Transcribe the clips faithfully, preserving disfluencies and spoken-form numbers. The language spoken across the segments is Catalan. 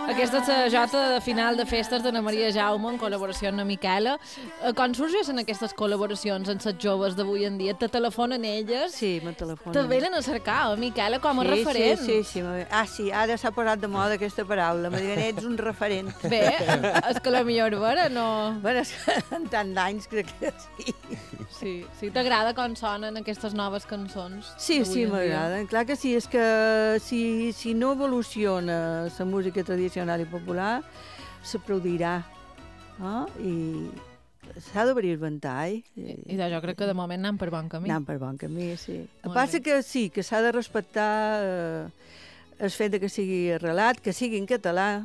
Aquesta és la jota de final de festes d'Anna Maria Jaume en col·laboració amb la Miquela. Eh, Com sorgeixen aquestes col·laboracions amb les joves d'avui en dia? Te telefonen elles? Sí, me telefonen. Te venen a cercar, eh, Miquela, com a sí, referent. Sí, sí, sí. Ah, sí, ara s'ha posat de moda aquesta paraula. Me diuen, ets un referent. Bé, és que la millor vera no... Bueno, és que en tant d'anys crec que sí. Sí, sí, t'agrada com sonen aquestes noves cançons? Sí, d'avui sí, en dia? m'agrada. Clar que sí, és que si, si no evoluciona la música tradicional i popular, s'aplaudirà. No? I s'ha d'obrir el ventall. I, I jo crec que de moment anem per bon camí. Anem per bon camí, sí. El Molt passa bé. que sí, que s'ha de respectar eh, el fet de que sigui arrelat, que sigui en català,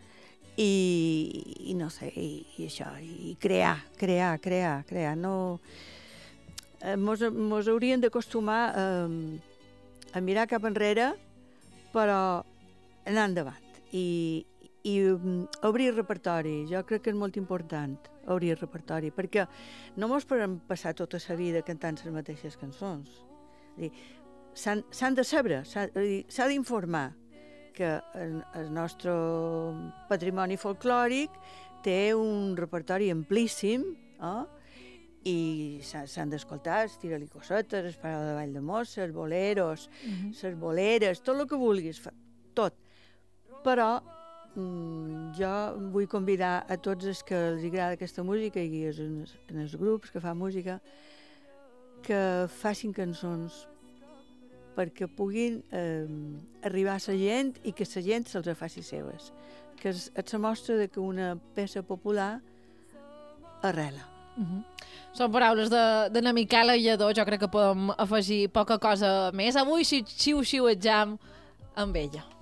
i, i no sé, i, i això, i crear, crear, crear, crear. No, eh, mos, mos haurien d'acostumar a, a mirar cap enrere, però anar endavant. I, i um, obrir repertori, jo crec que és molt important obrir repertori, perquè no mos podem passar tota la vida cantant les mateixes cançons. S'han de saber, s'ha d'informar que el, el nostre patrimoni folclòric té un repertori amplíssim, eh? I s'han d'escoltar, els tiralicossetes, els pares de Vall de Mossa, els boleros, Mhm. les boleres, tot el que vulguis, tot. Però mm, jo vull convidar a tots els que els agrada aquesta música i en els, en els grups que fan música que facin cançons perquè puguin eh, arribar a la gent i que la gent se'ls faci seves. Que és, és la mostra de que una peça popular arrela. Uh -huh. Són paraules de, de na Miquela Lledó, jo crec que podem afegir poca cosa més. Avui xiu-xiu-exam amb ella.